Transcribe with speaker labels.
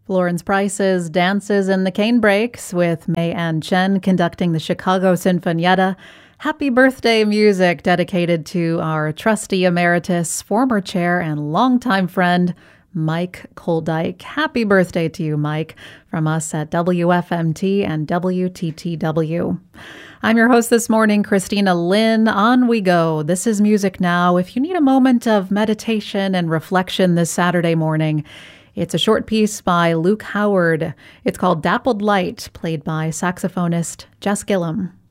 Speaker 1: Florence Price's Dances in the Canebrakes with May Ann Chen conducting the Chicago Sinfonietta. Happy birthday music dedicated to our trustee emeritus, former chair, and longtime friend, Mike Koldyke. Happy birthday to you, Mike, from us at WFMT and WTTW. I'm your host this morning, Christina Lynn. On we go. This is Music Now. If you need a moment of meditation and reflection this Saturday morning, it's a short piece by Luke Howard. It's called Dappled Light, played by saxophonist Jess Gillum.